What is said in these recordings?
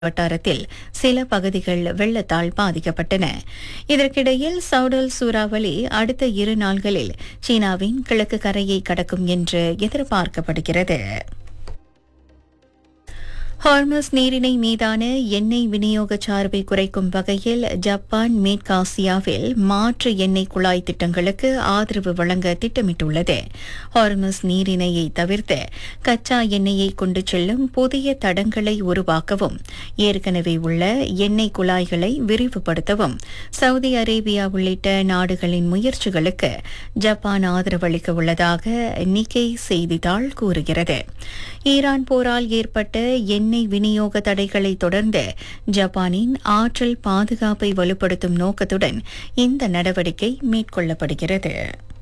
வட்டாரத்தில் சில பகுதிகள் வெள்ளத்தால் பாதிக்கப்பட்டன. இதற்கிடையில் சவுடல் சூறாவளி அடுத்த 2 நாள்களில் சீனாவின் கிழக்கு கரையை கடக்கும் என்று எதிர்பார்க்கப்படுகிறது. ஹார்மஸ் நீரிணை மீதான எண்ணெய் விநியோக சார்பை குறைக்கும் வகையில் ஜப்பான் மேற்காசியாவில் மாற்று எண்ணெய் குழாய் திட்டங்களுக்கு ஆதரவு வழங்க திட்டமிட்டுள்ளது. ஹார்மஸ் நீரிணையை தவிர்த்து கச்சா எண்ணெயை கொண்டு செல்லும் புதிய தடங்களை உருவாக்கவும், ஏற்கனவே உள்ள எண்ணெய் குழாய்களை விரிவுபடுத்தவும் சவுதி அரேபியா உள்ளிட்ட நாடுகளின் முயற்சிகளுக்கு ஜப்பான் ஆதரவளிக்க உள்ளதாக நிக்கை செய்தித்தாள் கூறுகிறது. ஈரான் போரால் ஏற்பட்ட எண்ணெய் விநியோக தடைகளை தொடர்ந்து ஜப்பானின் ஆற்றல் பாதுகாப்பை வலுப்படுத்தும் நோக்கத்துடன் இந்த நடவடிக்கை மேற்கொள்ளப்படுகிறது.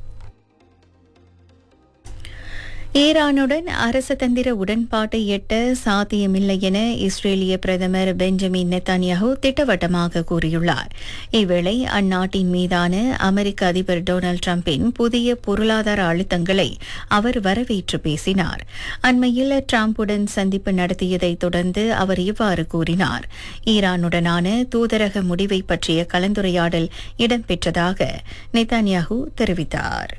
ஈரானுடன் அரசதந்திர உடன்பாட்டை எட்ட சாத்தியமில்லை என இஸ்ரேலிய பிரதமர் பெஞ்சமின் நெத்தன்யாஹூ திட்டவட்டமாக கூறியுள்ளார். இவ்வேளை அந்நாட்டின் மீதான அமெரிக்க அதிபர் டொனால்டு டிரம்பின் புதிய பொருளாதார அழுத்தங்களை அவர் வரவேற்று பேசினார். அண்மையில் டிரம்புடன் சந்திப்பு நடத்தியதை தொடர்ந்து அவர் இவ்வாறு கூறினார். ஈரானுடனான தூதரக முடிவை பற்றிய கலந்துரையாடல் இடம்பெற்றதாக நெத்தன்யாஹூ தெரிவித்தார்.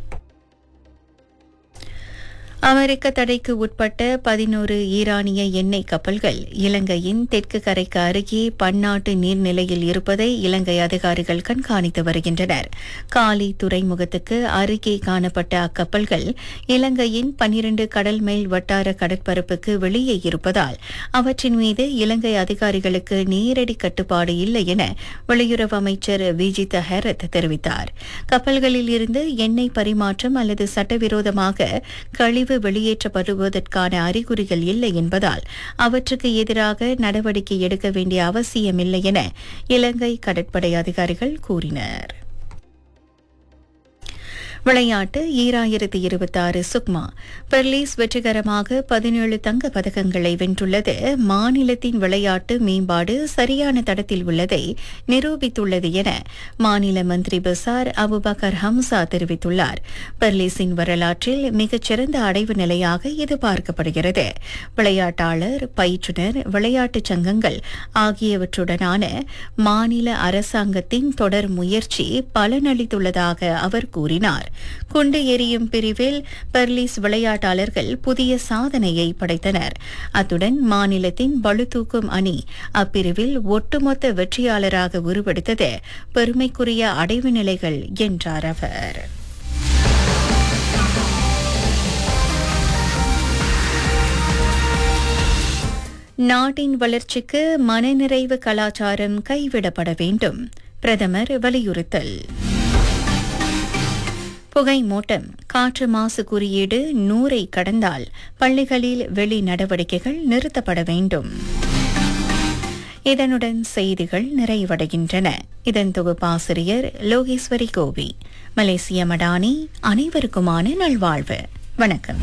அமெரிக்க தடைக்கு உட்பட்ட 11 ஈரானிய எண்ணெய் கப்பல்கள் இலங்கையின் தெற்கு கரைக்கு அருகே பன்னாட்டு நீர்நிலையில் இருப்பதை இலங்கை அதிகாரிகள் கண்காணித்து வருகின்றனர். காலி துறைமுகத்துக்கு அருகே காணப்பட்ட அக்கப்பல்கள் இலங்கையின் 12 கடல் மைல் வட்டார கடற்பரப்புக்கு வெளியே இருப்பதால் அவற்றின் மீது இலங்கை அதிகாரிகளுக்கு நேரடி கட்டுப்பாடு இல்லை என வெளியுறவு அமைச்சர் விஜித ஹெரத் தெரிவித்தார். கப்பல்களில் இருந்து எண்ணெய் பரிமாற்றம் அல்லது சட்டவிரோதமாக கழிவு வெளியேற்றப்படுவதற்கான அறிகுறிகள் இல்லை என்பதால் அவற்றுக்கு எதிராக நடவடிக்கை எடுக்க வேண்டிய அவசியமில்லை என இலங்கை கடற்படை அதிகாரிகள் கூறினர். விளையாட்டு 2026 சுக்மா பெர்லிஸ் வெற்றிகரமாக 17 தங்க பதக்கங்களை வென்றுள்ளது மாநிலத்தின் விளையாட்டு மேம்பாடு சரியான தடத்தில் உள்ளதை நிரூபித்துள்ளது என மாநில மந்திரி பசார் அபுபக்கர் ஹம்சா தெரிவித்துள்ளார். பெர்லிஸின் வரலாற்றில் மிகச்சிறந்த அடைவு நிலையாக இது பார்க்கப்படுகிறது. விளையாட்டாளர், பயிற்றுனர், விளையாட்டுச் சங்கங்கள் ஆகியவற்றுடனான மாநில அரசாங்கத்தின் தொடர் முயற்சி பலனளித்துள்ளதாக அவர் கூறினார். குண்டு எறியும் பிரிவில் பெர்லிஸ் விளையாட்டாளர்கள் புதிய சாதனையை படைத்தனர். அத்துடன் மாநிலத்தின் பளுதூக்கும் அணி அப்பிரிவில் ஒட்டுமொத்த வெற்றியாளராக உருவெடுத்தது பெருமைக்குரிய அடைவு நிலைகள் என்றார் அவர். நாட்டின் வளர்ச்சிக்கு மனநிறைவு கலாச்சாரம் கைவிடப்பட வேண்டும், பிரதமர் வலியுறுத்தல். புகை மூட்டம், காற்று மாசு குறியீடு 100 கடந்தால் பள்ளிகளில் வெளி நடவடிக்கைகள் நிறுத்தப்பட வேண்டும். இதனுடன் செய்திகள் நிறைவடைகின்றன. இதன் தொகுப்பாசிரியர் லோகேஸ்வரி கோவி. மலேசிய மடானி. அனைவருக்குமான நல்வாழ்வு. வணக்கம்.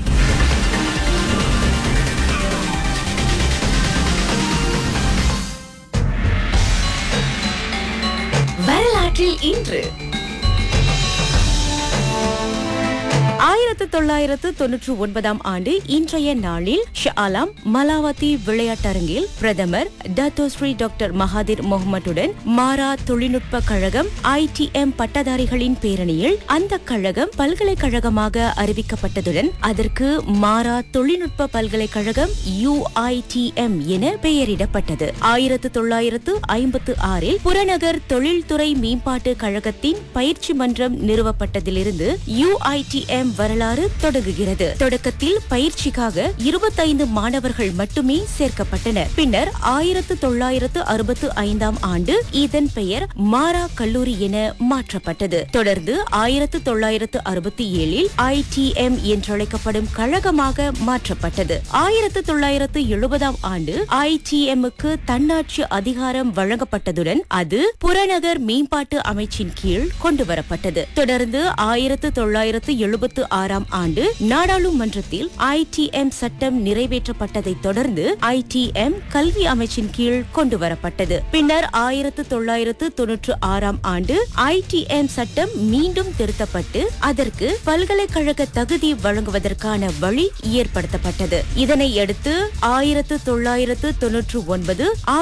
வரலாற்றில் இன்று 1999 ஆண்டு இன்றைய நாளில் ஷாலாம் மலாவதி விளையாட்டரங்கில் பிரதமர் டத்தோஸ்ரீ டாக்டர் மகாதிர் முகமதுடன் மாரா தொழில்நுட்ப கழகம் ITM பட்டதாரிகளின் பேரணியில் அந்த கழகம் பல்கலைக்கழகமாக அறிவிக்கப்பட்டதுடன் அதற்கு மாரா தொழில்நுட்ப பல்கலைக்கழகம் UITM என பெயரிடப்பட்டது. 1956 புறநகர் தொழில்துறை மேம்பாட்டு கழகத்தின் பயிற்சி மன்றம் நிறுவப்பட்டதிலிருந்து UITM வரலாறு தொடங்குகிறது. தொடக்கத்தில் பயிற்சிக்காக 25 மாணவர்கள் மட்டுமே சேர்க்கப்பட்டனர். பின்னர் 1965 ஆண்டு இதன் பெயர் மாரா கல்லூரி என மாற்றப்பட்டது. தொடர்ந்து 1967 ITM என்றழைக்கப்படும் கழகமாக மாற்றப்பட்டது. 1970 ஆண்டு ITM-க்கு தன்னாட்சி அதிகாரம் வழங்கப்பட்டதுடன் அது புறநகர் மேம்பாட்டு அமைச்சின் கீழ் கொண்டுவரப்பட்டது. தொடர்ந்து 1976 2006ஆம் ஆண்டு நாடாளுமன்றத்தில் ITM சட்டம் நிறைவேற்றப்பட்டதை தொடர்ந்து ITM கல்வி அமைச்சின் கீழ் கொண்டு வரப்பட்டது. பின்னர் 1996ஆம் ஆண்டு ITM சட்டம் மீண்டும் திருத்தப்பட்டு அதற்கு பல்கலைக்கழக தகுதி வழங்குவதற்கான வழி ஏற்படுத்தப்பட்டது. இதனை அடுத்து 1999